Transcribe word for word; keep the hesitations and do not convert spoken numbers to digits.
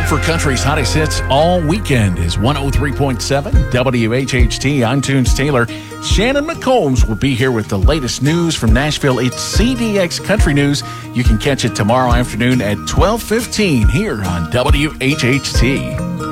for country's hottest hits all weekend is one oh three point seven W H H T. I'm Tunes Taylor. Shannon McCombs will be here with the latest news from Nashville. It's C D X Country News. You can catch it tomorrow afternoon at twelve fifteen here on W H H T.